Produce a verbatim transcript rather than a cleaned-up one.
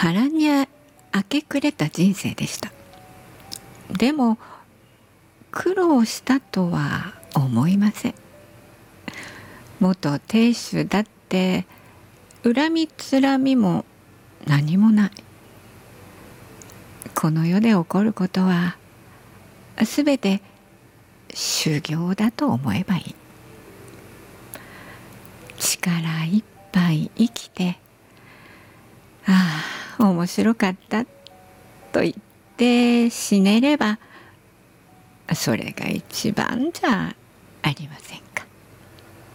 波乱に明け暮れた人生でした。でも苦労したとは思いません。元亭主だって恨みつらみも何もない。この世で起こることはすべて修行だと思えばいい。力いっぱい生きて、ああ面白かったと言って死ねれば、それが一番じゃありませんか。